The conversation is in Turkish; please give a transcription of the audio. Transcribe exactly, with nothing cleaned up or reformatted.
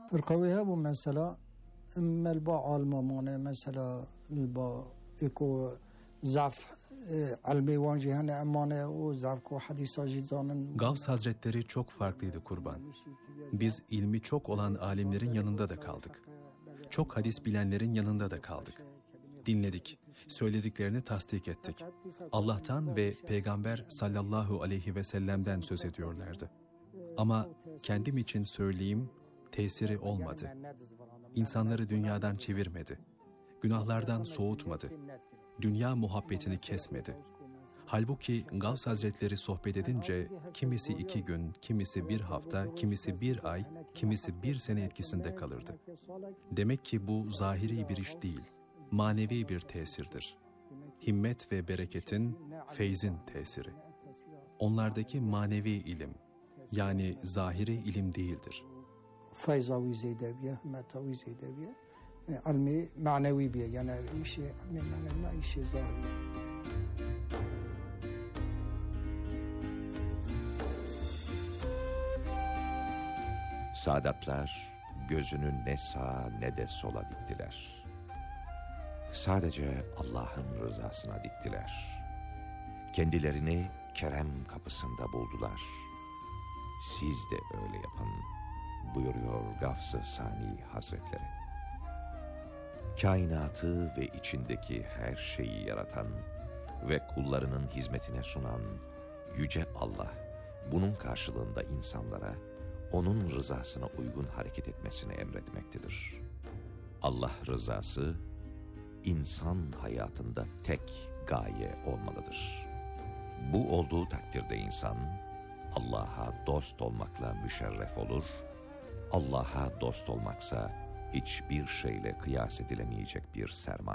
فرقويها بو مثلا اما الباع المامونه مثلا البا اكو zaf almi vancihane emane o zavko hadis acidanın. Gavs Hazretleri çok farklıydı kurban. Biz ilmi çok olan alimlerin yanında da kaldık. Çok hadis bilenlerin yanında da kaldık. Dinledik, söylediklerini tasdik ettik. Allah'tan ve Peygamber sallallahu aleyhi ve sellem'den söz ediyorlardı. Ama kendim için söyleyeyim, tesiri olmadı. İnsanları dünyadan çevirmedi. Günahlardan soğutmadı. Dünya muhabbetini kesmedi. Halbuki Gavs Hazretleri sohbet edince kimisi iki gün, kimisi bir hafta, kimisi bir ay, kimisi bir sene etkisinde kalırdı. Demek ki bu zahiri bir iş değil, manevi bir tesirdir. Himmet ve bereketin, feyzin tesiri. Onlardaki manevi ilim, yani zahiri ilim değildir. Feyzavi zeydeviye, himmetavi zeydeviye. Almi manevi bir yani işi almi manevi işi zahiri. Sadatlar gözünü ne sağa ne de sola diktiler. Sadece Allah'ın rızasına diktiler. Kendilerini kerem kapısında buldular. Siz de öyle yapın buyuruyor Gavs-ı Sani Hazretleri. Kainatı ve içindeki her şeyi yaratan ve kullarının hizmetine sunan Yüce Allah, bunun karşılığında insanlara onun rızasına uygun hareket etmesini emretmektedir. Allah rızası, insan hayatında tek gaye olmalıdır. Bu olduğu takdirde insan, Allah'a dost olmakla müşerref olur, Allah'a dost olmaksa hiçbir şeyle kıyas edilemeyecek bir sermaye.